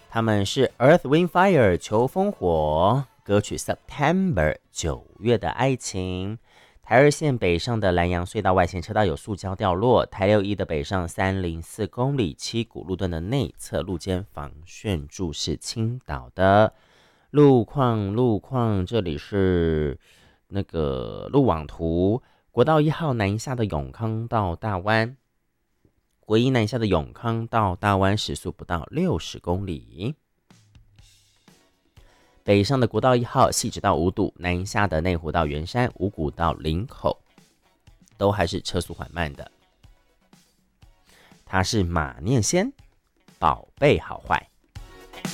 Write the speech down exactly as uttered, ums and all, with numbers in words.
他们是 Earth, Wind, Fire 求风火，歌曲 September 九月的爱情。台二线北上的南洋隧道外线车道有塑胶掉落，台六一的北上三零四公里七股路段的内侧路肩防眩柱是倾倒的。路况路况，这里是那个路网图，国道一号南下的永康到大湾，国一南下的永康到大湾时速不到六十公里。北上的国道一号汐止到五堵，南下的内湖到圆山、五股到林口，都还是车速缓慢的。它是马念先，宝贝好坏。